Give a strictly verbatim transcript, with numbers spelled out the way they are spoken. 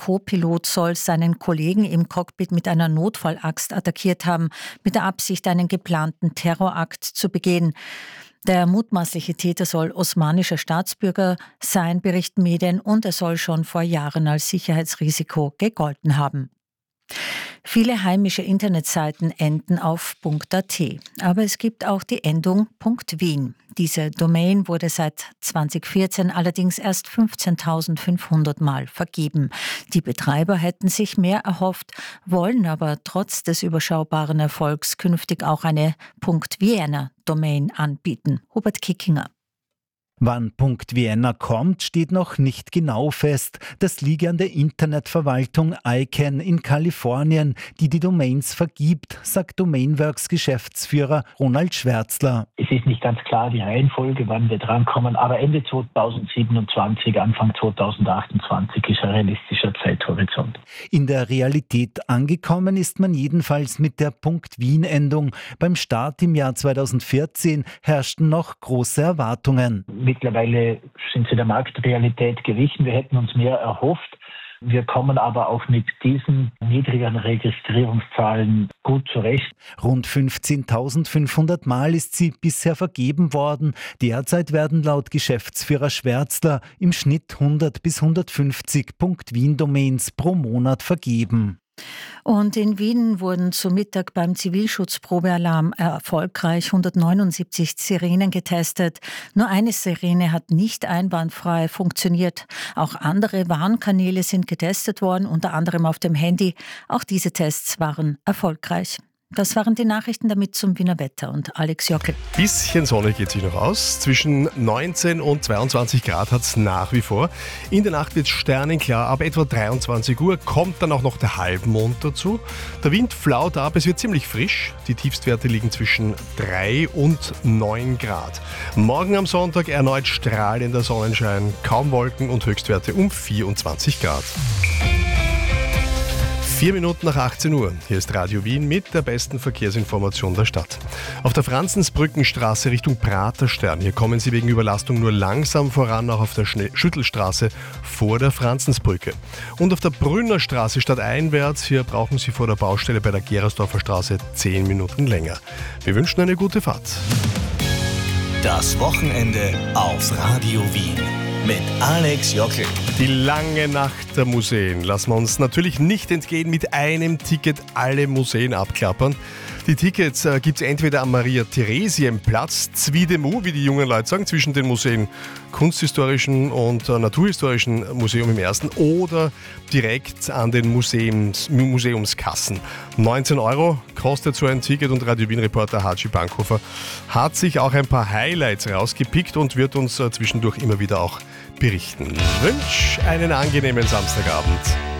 Co-Pilot soll seinen Kollegen im Cockpit mit einer Notfallaxt attackiert haben, mit der Absicht, einen geplanten Terrorakt zu begehen. Der mutmaßliche Täter soll osmanischer Staatsbürger sein, berichten Medien, und er soll schon vor Jahren als Sicherheitsrisiko gegolten haben. Viele heimische Internetseiten enden auf .at, aber es gibt auch die Endung .wien. Diese Domain wurde seit zweitausendvierzehn allerdings erst fünfzehntausendfünfhundert Mal vergeben. Die Betreiber hätten sich mehr erhofft, wollen aber trotz des überschaubaren Erfolgs künftig auch eine .vienna Domain anbieten. Hubert Kickinger. Wann .vienna kommt, steht noch nicht genau fest. Das liege an der Internetverwaltung I C A N in Kalifornien, die die Domains vergibt, sagt Domainworks-Geschäftsführer Ronald Schwärzler. Es ist nicht ganz klar die Reihenfolge, wann wir drankommen, aber Ende zweitausendsiebenundzwanzig, Anfang zweitausendachtundzwanzig ist ein realistischer Zeithorizont. In der Realität angekommen ist man jedenfalls mit der .wien-Endung. Beim Start im Jahr zweitausendvierzehn herrschten noch große Erwartungen. Mittlerweile sind sie der Marktrealität gewichen. Wir hätten uns mehr erhofft. Wir kommen aber auch mit diesen niedrigeren Registrierungszahlen gut zurecht. Rund fünfzehntausendfünfhundert Mal ist sie bisher vergeben worden. Derzeit werden laut Geschäftsführer Schwärzler im Schnitt hundert bis hundertfünfzig .wien-Domains pro Monat vergeben. Und in Wien wurden zu Mittag beim Zivilschutzprobealarm erfolgreich hundertneunundsiebzig Sirenen getestet. Nur eine Sirene hat nicht einwandfrei funktioniert. Auch andere Warnkanäle sind getestet worden, unter anderem auf dem Handy. Auch diese Tests waren erfolgreich. Das waren die Nachrichten, damit zum Wiener Wetter und Alex Jockel. Bisschen Sonne geht sich noch aus. Zwischen neunzehn und zweiundzwanzig Grad hat es nach wie vor. In der Nacht wird es sternenklar. Ab etwa dreiundzwanzig Uhr kommt dann auch noch der Halbmond dazu. Der Wind flaut ab, es wird ziemlich frisch. Die Tiefstwerte liegen zwischen drei und neun Grad. Morgen am Sonntag erneut strahlender Sonnenschein, kaum Wolken und Höchstwerte um vierundzwanzig Grad. Vier Minuten nach achtzehn Uhr. Hier ist Radio Wien mit der besten Verkehrsinformation der Stadt. Auf der Franzensbrückenstraße Richtung Praterstern. Hier kommen Sie wegen Überlastung nur langsam voran, auch auf der Schnell- Schüttelstraße vor der Franzensbrücke. Und auf der Brünner Straße stadteinwärts, hier brauchen Sie vor der Baustelle bei der Gerersdorfer Straße zehn Minuten länger. Wir wünschen eine gute Fahrt. Das Wochenende auf Radio Wien. Mit Alex Jockel. Die lange Nacht der Museen lassen wir uns natürlich nicht entgehen, mit einem Ticket alle Museen abklappern. Die Tickets äh, gibt es entweder am Maria-Theresien-Platz, Zwiedemu, wie die jungen Leute sagen, zwischen den Museen Kunsthistorischen und äh, Naturhistorischen Museum im ersten, oder direkt an den Museums, Museumskassen. neunzehn Euro kostet so ein Ticket, und Radio Wien-Reporter Haji Bankhofer hat sich auch ein paar Highlights rausgepickt und wird uns äh, zwischendurch immer wieder auch berichten. Ich wünsche einen angenehmen Samstagabend.